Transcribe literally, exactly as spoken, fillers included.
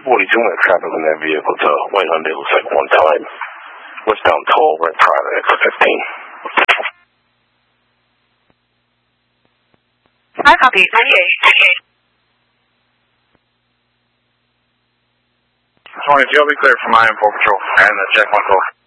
forty-two minutes traffic in that vehicle to wait on it was like one time. Westbound toll right prior to exit fifteen. I copy. ninety-eight. twenty-two, I'll be clear for my info patrol and the check one call.